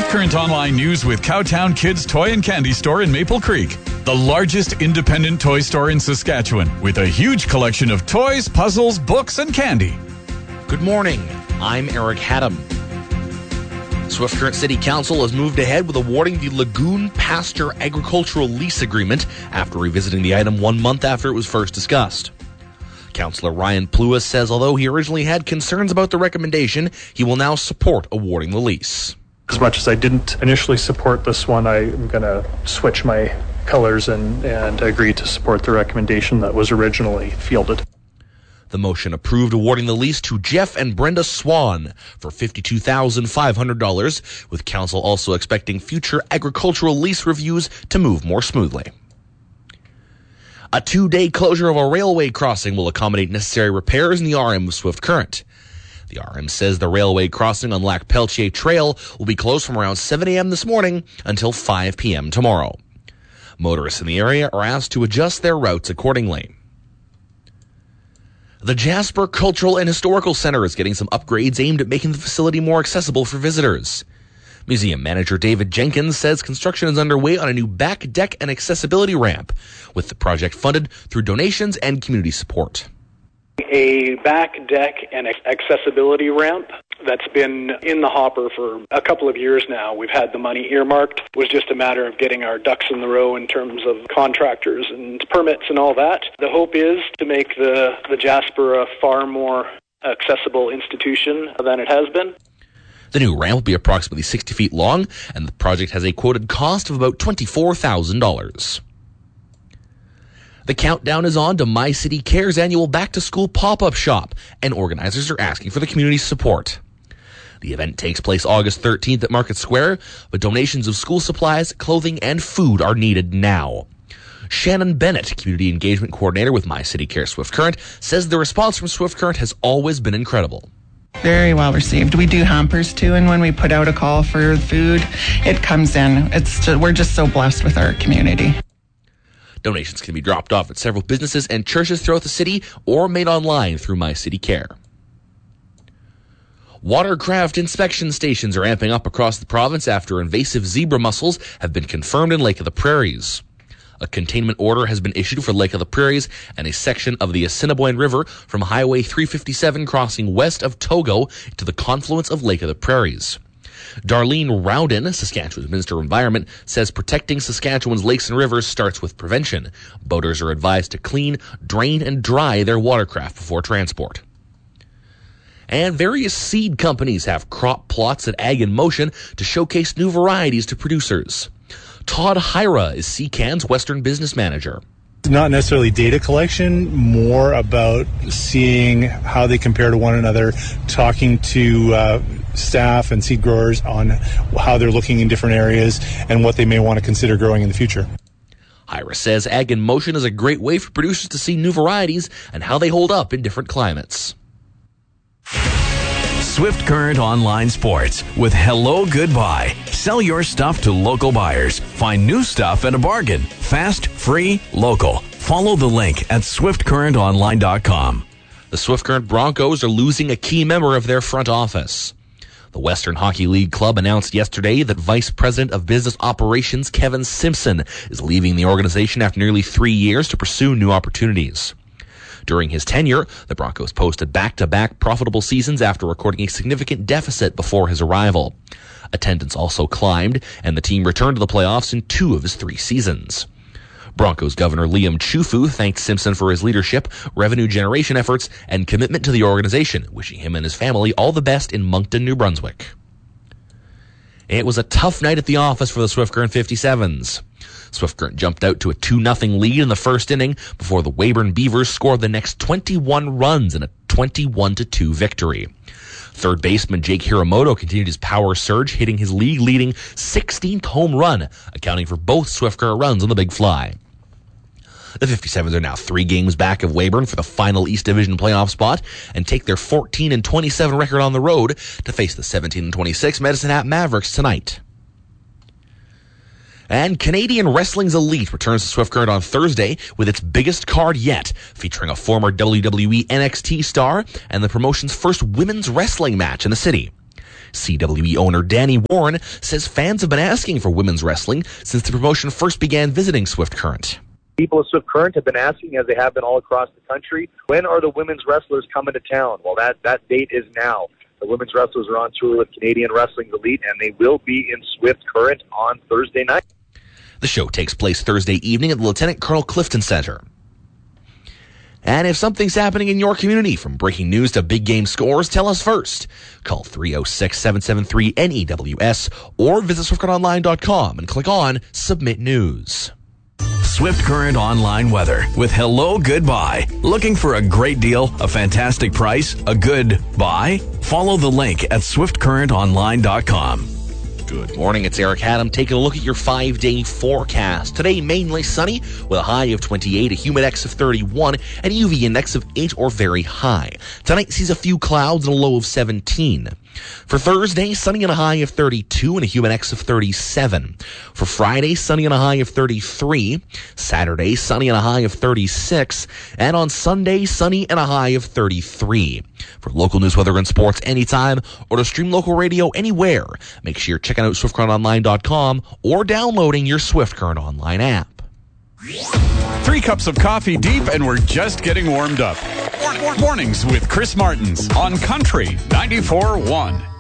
Swift Current Online News with Cowtown Kids Toy and Candy Store in Maple Creek. The largest independent toy store in Saskatchewan with a huge collection of toys, puzzles, books, and candy. Good morning. I'm Eric Haddam. Swift Current City Council has moved ahead with awarding the Lagoon Pasture Agricultural Lease Agreement after revisiting the item 1 month after it was first discussed. Councillor Ryan Pluis says although he originally had concerns about the recommendation, he will now support awarding the lease. As much as I didn't initially support this one, I'm going to switch my colors and agree to support the recommendation that was originally fielded. The motion approved awarding the lease to Jeff and Brenda Swan for $52,500, with council also expecting future agricultural lease reviews to move more smoothly. A 2-day closure of a railway crossing will accommodate necessary repairs in the RM of Swift Current. The RM says the railway crossing on Lac Pelletier Trail will be closed from around 7 a.m. this morning until 5 p.m. tomorrow. Motorists in the area are asked to adjust their routes accordingly. The Jasper Cultural and Historical Center is getting some upgrades aimed at making the facility more accessible for visitors. Museum manager David Jenkins says construction is underway on a new back deck and accessibility ramp, with the project funded through donations and community support. A back deck and accessibility ramp that's been in the hopper for a couple of years now. We've had the money earmarked. It was just a matter of getting our ducks in the row in terms of contractors and permits and all that. The hope is to make the Jasper a far more accessible institution than it has been. The new ramp will be approximately 60 feet long, and the project has a quoted cost of about $24,000. The countdown is on to My City Care's annual back-to-school pop-up shop, and organizers are asking for the community's support. The event takes place August 13th at Market Square, but donations of school supplies, clothing, and food are needed now. Shannon Bennett, Community Engagement Coordinator with My City Care Swift Current, says the response from Swift Current has always been incredible. Very well received. We do hampers too, and when we put out a call for food, it comes in. We're just so blessed with our community. Donations can be dropped off at several businesses and churches throughout the city or made online through My City Care. Watercraft inspection stations are amping up across the province after invasive zebra mussels have been confirmed in Lake of the Prairies. A containment order has been issued for Lake of the Prairies and a section of the Assiniboine River from Highway 357 crossing west of Togo to the confluence of Lake of the Prairies. Darlene Rowden, Saskatchewan's Minister of Environment, says protecting Saskatchewan's lakes and rivers starts with prevention. Boaters are advised to clean, drain, and dry their watercraft before transport. And various seed companies have crop plots at Ag in Motion to showcase new varieties to producers. Todd Hyra is CCAN's Western Business Manager. Not necessarily data collection, more about seeing how they compare to one another, talking to staff and seed growers on how they're looking in different areas and what they may want to consider growing in the future. Hyra says Ag in Motion is a great way for producers to see new varieties and how they hold up in different climates. Swift Current Online Sports with Hello Goodbye. Sell your stuff to local buyers. Find new stuff at a bargain. Fast, free, local. Follow the link at swiftcurrentonline.com. The Swift Current Broncos are losing a key member of their front office. The Western Hockey League Club announced yesterday that Vice President of Business Operations Kevin Simpson is leaving the organization after nearly 3 years to pursue new opportunities. During his tenure, the Broncos posted back-to-back profitable seasons after recording a significant deficit before his arrival. Attendance also climbed, and the team returned to the playoffs in 2 of his 3 seasons. Broncos Governor Liam Chufu thanked Simpson for his leadership, revenue generation efforts, and commitment to the organization, wishing him and his family all the best in Moncton, New Brunswick. It was a tough night at the office for the Swift Current 57s. Swift Current jumped out to a 2-0 lead in the first inning before the Weyburn Beavers scored the next 21 runs in a 21-2 victory. Third baseman Jake Hiramoto continued his power surge, hitting his league-leading 16th home run, accounting for both Swift Current runs on the big fly. The 57s are now 3 games back of Weyburn for the final East Division playoff spot and take their 14-27 record on the road to face the 17-26 Medicine Hat Mavericks tonight. And Canadian Wrestling's Elite returns to Swift Current on Thursday with its biggest card yet, featuring a former WWE NXT star and the promotion's first women's wrestling match in the city. CWE owner Danny Warren says fans have been asking for women's wrestling since the promotion first began visiting Swift Current. People of Swift Current have been asking, as they have been all across the country, when are the women's wrestlers coming to town? Well, that date is now. The women's wrestlers are on tour with Canadian Wrestling's Elite, and they will be in Swift Current on Thursday night. The show takes place Thursday evening at the Lieutenant Colonel Clifton Center. And if something's happening in your community, from breaking news to big game scores, tell us first. Call 306-773-NEWS or visit SwiftCurrentOnline.com and click on Submit News. Swift Current Online weather with Hello Goodbye. Looking for a great deal, a fantastic price, a good buy? Follow the link at SwiftCurrentOnline.com. Good morning, it's Eric Haddam taking a look at your 5-day forecast. Today, mainly sunny with a high of 28, a humidex of 31, and UV index of 8 or very high. Tonight sees a few clouds and a low of 17. For Thursday, sunny and a high of 32 and a humidex of 37. For Friday, sunny and a high of 33. Saturday, sunny and a high of 36. And on Sunday, sunny and a high of 33. For local news, weather, and sports anytime, or to stream local radio anywhere, make sure you're checking out SwiftCurrentOnline.com or downloading your Swift Current Online app. 3 cups of coffee deep, and we're just getting warmed up. Mornings with Chris Martins on Country 94.1.